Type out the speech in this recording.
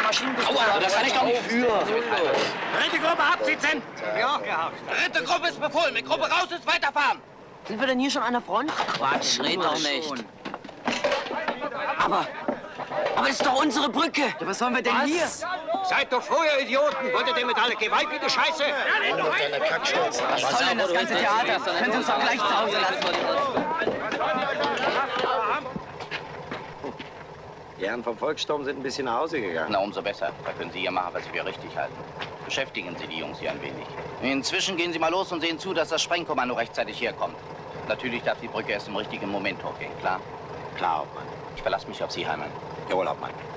Maschinenpistole. Aua, das kann ich doch nicht für. Dritte Gruppe absitzen. Ja, gehabt. Dritte Gruppe ist befohlen. Mit Gruppe raus ist weiterfahren. Sind wir denn hier schon an der Front? Quatsch, red doch nicht. Aber das ist doch unsere Brücke. Ja, was sollen wir denn hier? Seid doch vorher Idioten. Wollt ihr denn mit alle Gewalt wie die Scheiße? Was soll denn das ganze Theater? Können Sie uns doch gleich zu Hause lassen. Die Herren vom Volkssturm sind ein bisschen nach Hause gegangen. Na, umso besser. Da können Sie ja machen, was Sie für richtig halten. Beschäftigen Sie die Jungs hier ein wenig. Inzwischen gehen Sie mal los und sehen zu, dass das Sprengkommando rechtzeitig herkommt. Natürlich darf die Brücke erst im richtigen Moment hochgehen, klar? Klar, Hauptmann. Ich verlasse mich auf Sie, Heimann. Jawohl, Hauptmann.